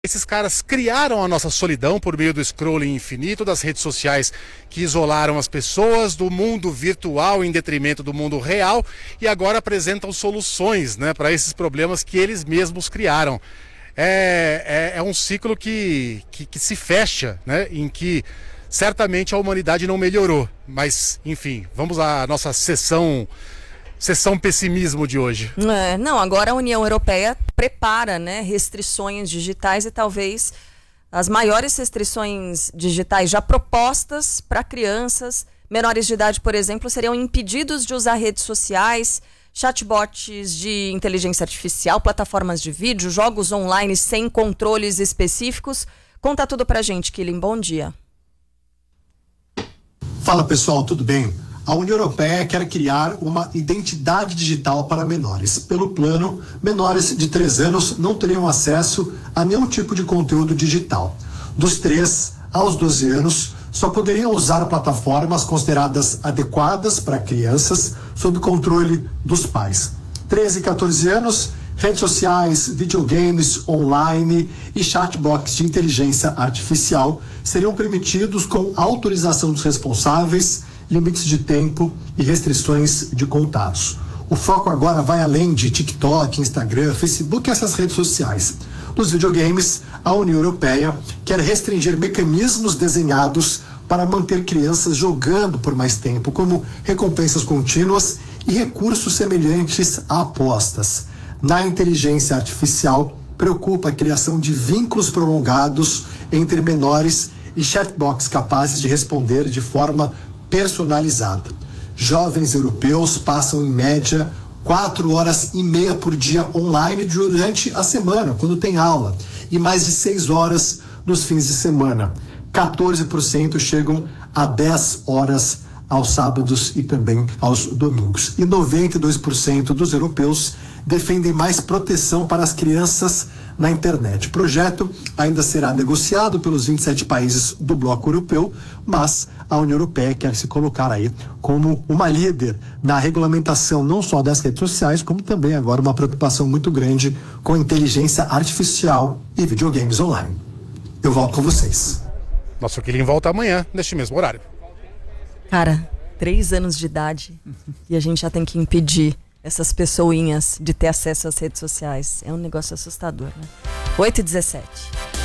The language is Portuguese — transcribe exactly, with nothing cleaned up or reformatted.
Esses caras criaram a nossa solidão por meio do scrolling infinito, das redes sociais que isolaram as pessoas do mundo virtual em detrimento do mundo real e agora apresentam soluções, né, para esses problemas que eles mesmos criaram. É, é, é um ciclo que, que, que se fecha, né, em que certamente a humanidade não melhorou. Mas, enfim, vamos à nossa sessão... Sessão pessimismo de hoje. É, não, agora a União Europeia prepara, né, restrições digitais e talvez as maiores restrições digitais já propostas para crianças menores de idade, por exemplo, seriam impedidos de usar redes sociais, chatbots de inteligência artificial, plataformas de vídeo, jogos online sem controles específicos. Conta tudo pra gente, Killing. Bom dia. Fala, pessoal, tudo bem? A União Europeia quer criar uma identidade digital para menores. Pelo plano, menores de três anos não teriam acesso a nenhum tipo de conteúdo digital. Dos três aos doze anos, só poderiam usar plataformas consideradas adequadas para crianças sob controle dos pais. treze e quatorze anos, redes sociais, videogames online e chatbots de inteligência artificial seriam permitidos com autorização dos responsáveis, limites de tempo e restrições de contatos. O foco agora vai além de TikTok, Instagram, Facebook e essas redes sociais. Nos videogames, a União Europeia quer restringir mecanismos desenhados para manter crianças jogando por mais tempo, como recompensas contínuas e recursos semelhantes a apostas. Na inteligência artificial, preocupa a criação de vínculos prolongados entre menores e chatbots capazes de responder de forma personalizada. Jovens europeus passam em média quatro horas e meia por dia online durante a semana, quando tem aula, e mais de seis horas nos fins de semana. quatorze por cento chegam a dez horas aos sábados e também aos domingos. E noventa e dois por cento dos europeus defendem mais proteção para as crianças na internet. O projeto ainda será negociado pelos vinte e sete países do bloco europeu, mas a União Europeia quer se colocar aí como uma líder na regulamentação não só das redes sociais, como também agora uma preocupação muito grande com inteligência artificial e videogames online. Eu volto com vocês. Nosso Killing volta amanhã, neste mesmo horário. Cara, três anos de idade e a gente já tem que impedir essas pessoinhas de ter acesso às redes sociais. É um negócio assustador, né? oito e dezessete.